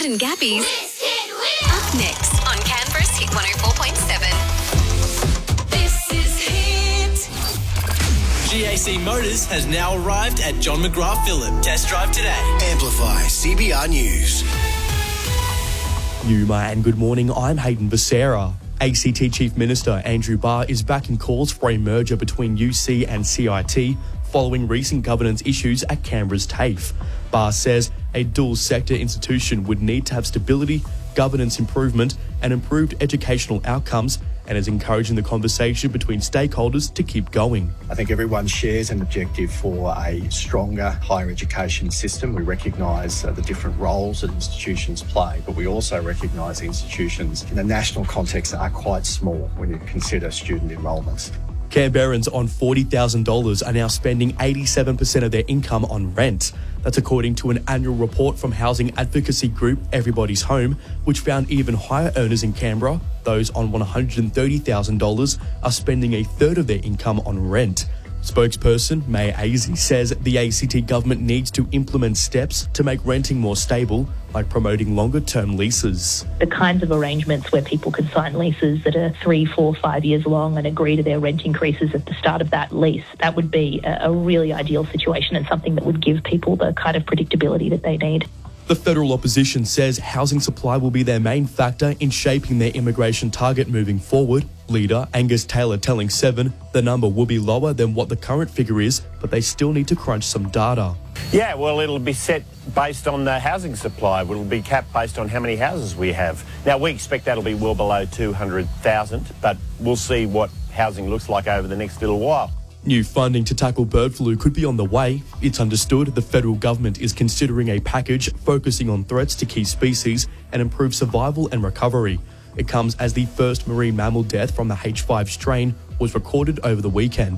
Rod and Gabby's up next on Canberra's Hit 104.7. This is Hit. GAC Motors has now arrived at John McGrath Phillip. Test drive today. Amplify CBR News. Yuma and good morning, I'm Hayden Becerra. ACT Chief Minister Andrew Barr is backing calls for a merger between UC and CIT following recent governance issues at Canberra's TAFE. Barr says a dual-sector institution would need to have stability, governance improvement and improved educational outcomes, and is encouraging the conversation between stakeholders to keep going. I think everyone shares an objective for a stronger higher education system. We recognise the different roles that institutions play, but we also recognise institutions in the national context are quite small when you consider student enrolments. Canberrans on $40,000 are now spending 87% of their income on rent. That's according to an annual report from housing advocacy group Everybody's Home, which found even higher earners in Canberra, those on $130,000, are spending a third of their income on rent. Spokesperson May Azy says the ACT government needs to implement steps to make renting more stable, like promoting longer-term leases. The kinds of arrangements where people can sign leases that are 3, 4, 5 years long and agree to their rent increases at the start of that lease, that would be a really ideal situation and something that would give people the kind of predictability that they need. The federal opposition says housing supply will be their main factor in shaping their immigration target moving forward. Leader Angus Taylor telling Seven the number will be lower than what the current figure is, but they still need to crunch some data. Yeah, well, it'll be set based on the housing supply. It'll be capped based on how many houses we have. Now, we expect that'll be well below 200,000, but we'll see what housing looks like over the next little while. New funding to tackle bird flu could be on the way. It's understood the federal government is considering a package focusing on threats to key species and improve survival and recovery. It comes as the first marine mammal death from the H5 strain was recorded over the weekend.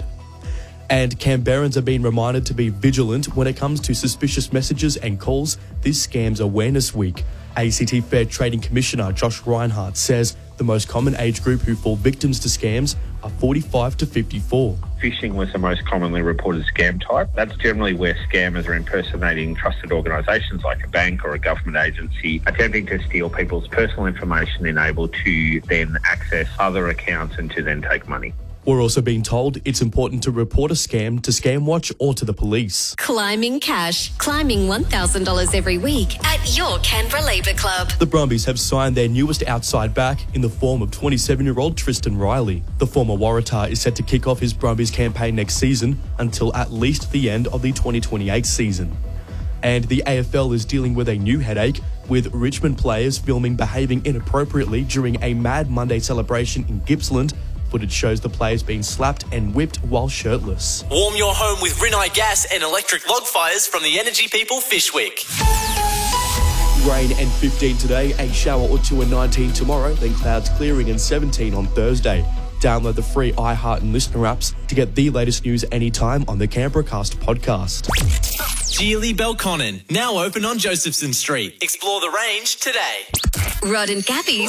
And Canberrans are being reminded to be vigilant when it comes to suspicious messages and calls this Scams Awareness Week. ACT Fair Trading Commissioner Josh Reinhardt says the most common age group who fall victims to scams are 45 to 54. Phishing was the most commonly reported scam type. That's generally where scammers are impersonating trusted organisations like a bank or a government agency, attempting to steal people's personal information and able to then access other accounts and to then take money. We're also being told it's important to report a scam to Scamwatch or to the police. Climbing cash. Climbing $1,000 every week at your Canberra Labour Club. The Brumbies have signed their newest outside back in the form of 27-year-old Tristan Riley. The former Waratah is set to kick off his Brumbies campaign next season until at least the end of the 2028 season. And the AFL is dealing with a new headache, with Richmond players filming behaving inappropriately during a Mad Monday celebration in Gippsland. Footage shows the players being slapped and whipped while shirtless. Warm your home with Rinnai gas and electric log fires from the Energy People Fishwick. Rain and 15 today, a shower or two and 19 tomorrow, then clouds clearing and 17 on Thursday. Download the free iHeart and Listener apps to get the latest news anytime on the Canberra Cast podcast. Geely Belconnen, now open on Josephson Street. Explore the range today. Rod and Gabby's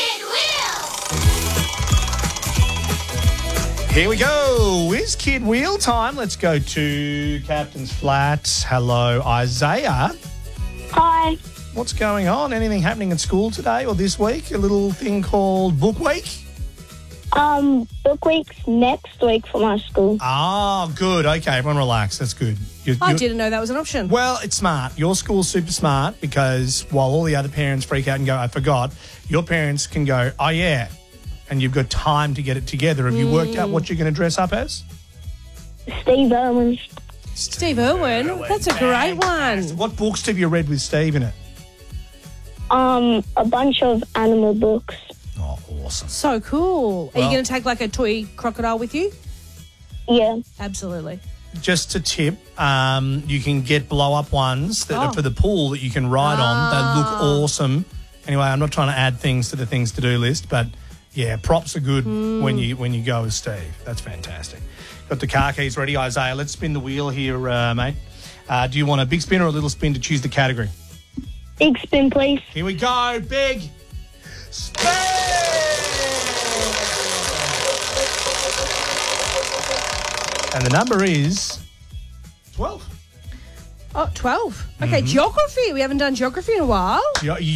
Here we go. Whiz Kid Wheel time. Let's go to Captain's Flat. Hello, Isaiah. Hi. What's going on? Anything happening at school today or this week? A little thing called Book Week? Book Week's next week for my school. Oh, good. Okay, everyone relax. That's good. I didn't know that was an option. Well, it's smart. Your school's super smart because while all the other parents freak out and go, I forgot, your parents can go, oh, yeah. And you've got time to get it together. Have you worked out what you're going to dress up as? Steve Irwin. Steve Irwin? That's a great one. What books have you read with Steve in it? A bunch of animal books. Oh, awesome. So cool. Are you going to take like a toy crocodile with you? Yeah. Absolutely. Just a tip, you can get blow-up ones that are for the pool that you can ride on. They look awesome. Anyway, I'm not trying to add things to the things to do list, but yeah, props are good when you go with Steve. That's fantastic. Got the car keys ready, Isaiah. Let's spin the wheel here, mate. Do you want a big spin or a little spin to choose the category? Big spin, please. Here we go. Big spin! And the number is 12. Oh, 12. Okay, geography. We haven't done geography in a while.